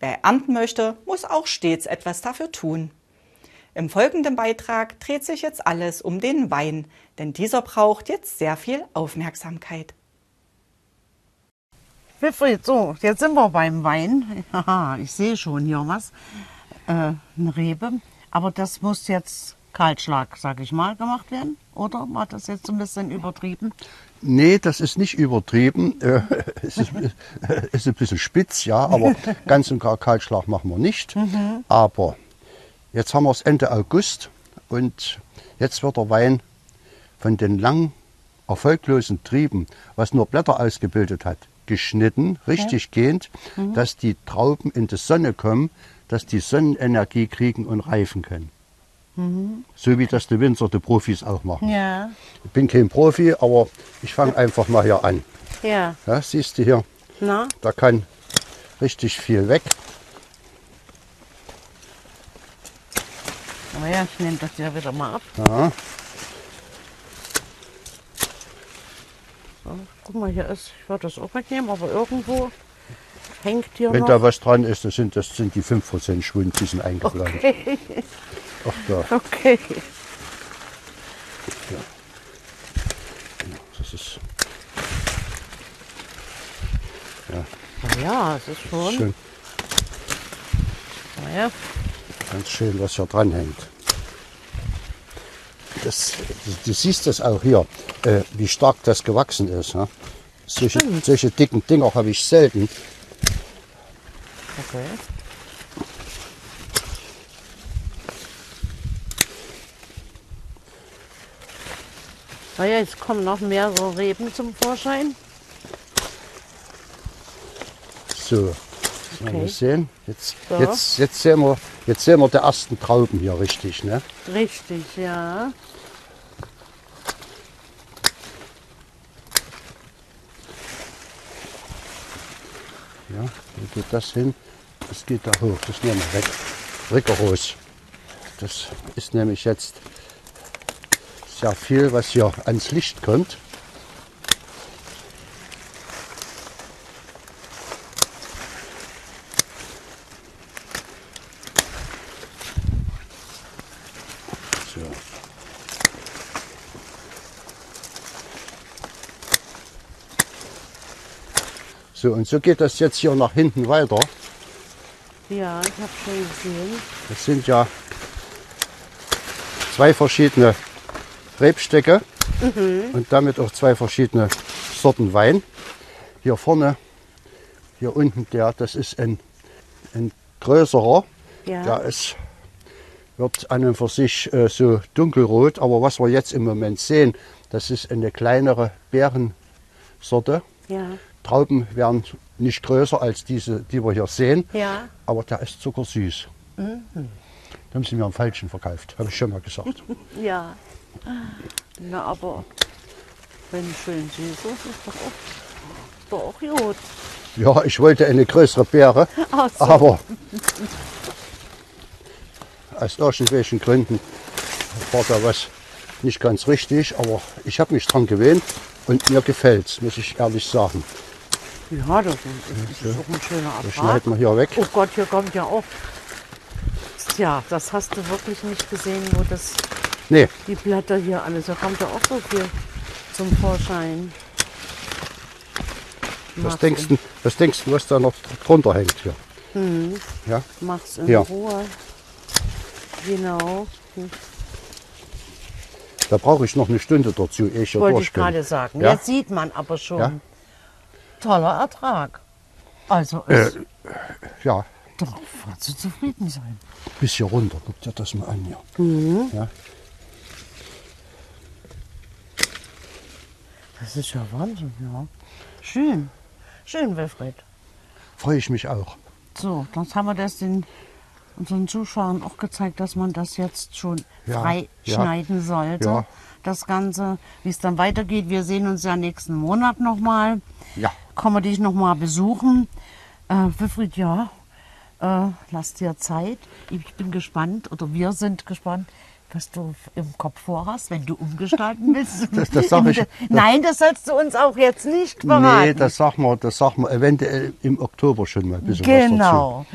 Wer ernten möchte, muss auch stets etwas dafür tun. Im folgenden Beitrag dreht sich jetzt alles um den Wein, denn dieser braucht jetzt sehr viel Aufmerksamkeit. Wilfried, so, jetzt sind wir beim Wein. Haha, ich sehe schon hier was. Eine Rebe. Aber das muss jetzt Kahlschlag, sage ich mal, gemacht werden. Oder war das jetzt ein bisschen übertrieben? Nee, das ist nicht übertrieben. Es ist ein bisschen spitz, ja, aber ganz und gar Kahlschlag machen wir nicht. Aber jetzt haben wir es Ende August und jetzt wird der Wein von den lang erfolglosen Trieben, was nur Blätter ausgebildet hat, geschnitten, richtig gehend, dass die Trauben in die Sonne kommen, dass die Sonnenenergie kriegen und reifen können. So wie das die Winzer, die Profis auch machen. Ja. Ich bin kein Profi, aber ich fange einfach mal hier an. Ja. Ja, siehst du hier, Na? da kann richtig viel weg. Aber ja, ich nehme das ja wieder mal ab. Ja. So, guck mal, hier ist, ich würde das auch mitnehmen, aber irgendwo hängt hier Wenn noch. da was dran ist, das sind die 5% Schwund, die sind eingeplant. Okay. Ach da, Okay. das ist Ja, es ist schon. schön, Ja. ganz schön, was hier dran hängt. Du siehst das auch hier, wie stark das gewachsen ist. Ne? Solche dicken Dinger habe ich selten. Okay. Naja, jetzt kommen noch mehrere Reben zum Vorschein. So, mal Okay. sehen. So. Jetzt sehen wir die ersten Trauben hier richtig. Ne? Richtig, ja. Ja, wo geht das hin? Das geht da hoch, das nehmen wir weg. Rigoros. Das ist nämlich jetzt sehr viel, was hier ans Licht kommt. So. So, und so geht das jetzt hier nach hinten weiter. Ja, ich habe schon gesehen. Das sind ja zwei verschiedene Rebstöcke und damit auch zwei verschiedene Sorten Wein. Hier vorne, hier unten, das ist ein größerer. Ja. Der wird an und für sich so dunkelrot, aber was wir jetzt im Moment sehen, das ist eine kleinere Beerensorte. Ja. Trauben werden nicht größer als diese, die wir hier sehen, Ja. aber der ist zuckersüß. Da haben sie mir am Falschen verkauft, habe ich schon mal gesagt. Ja. Na, aber wenn schön süß ist, ist doch auch gut. Ja, ich wollte eine größere Beere, Ach so. aber aus irgendwelchen Gründen war da was nicht ganz richtig, aber ich habe mich dran gewöhnt und mir gefällt es, muss ich ehrlich sagen. Ja, das ist auch ein schöner Das Ertrag. schneiden wir hier weg. Oh Gott, hier kommt ja auch. Tja, das hast du wirklich nicht gesehen, wo das Nee, die Blätter hier alles. Da kommt ja auch so viel zum Vorschein. was denkst du, was da noch drunter hängt hier? Ja, Mach's in Ja. Ruhe. Genau. da brauche ich noch eine Stunde dazu, ehe ich hier Wollte ich durch bin. gerade sagen. Ja? Jetzt sieht man aber schon. Ja. Toller Ertrag. Also es Ja, darauf kannst du zufrieden sein. bis hier runter, guck dir das mal an hier. Ja. Das ist ja Wahnsinn, ja. Schön. Schön, Wilfried. Freue ich mich auch. So, das haben wir das unseren Zuschauern auch gezeigt, dass man das jetzt schon Ja, frei ja, schneiden sollte. ja. Das Ganze, wie es dann weitergeht. Wir sehen uns ja nächsten Monat nochmal. Ja. Kommen wir dich nochmal besuchen. Wilfried, ja, lass dir Zeit. Ich bin gespannt, oder wir sind gespannt, was du im Kopf vorhast, wenn du umgestalten willst. Das sag ich. Nein, das sollst du uns auch jetzt nicht verraten. Nee, das sagen wir eventuell im Oktober schon mal ein bisschen was dazu. Genau.